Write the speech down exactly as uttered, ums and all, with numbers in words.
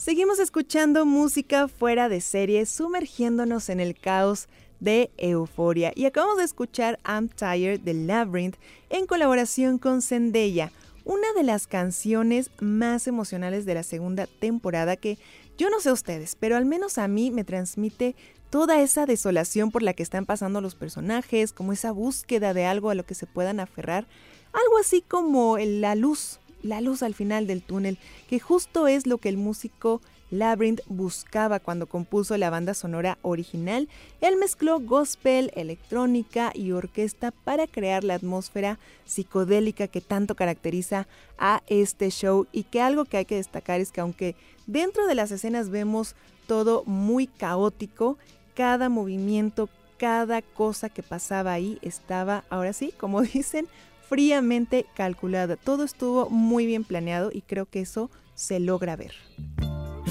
Seguimos escuchando música fuera de serie, sumergiéndonos en el caos de Euforia. Y acabamos de escuchar I'm Tired de Labyrinth en colaboración con Zendaya, una de las canciones más emocionales de la segunda temporada que, yo no sé ustedes, pero al menos a mí me transmite toda esa desolación por la que están pasando los personajes, como esa búsqueda de algo a lo que se puedan aferrar, algo así como la luz. La luz al final del túnel, que justo es lo que el músico Labyrinth buscaba cuando compuso la banda sonora original. Él mezcló gospel, electrónica y orquesta para crear la atmósfera psicodélica que tanto caracteriza a este show, y que algo que hay que destacar es que aunque dentro de las escenas vemos todo muy caótico, cada movimiento, cada cosa que pasaba ahí estaba, ahora sí, como dicen, fríamente calculada. Todo estuvo muy bien planeado y creo que eso se logra ver.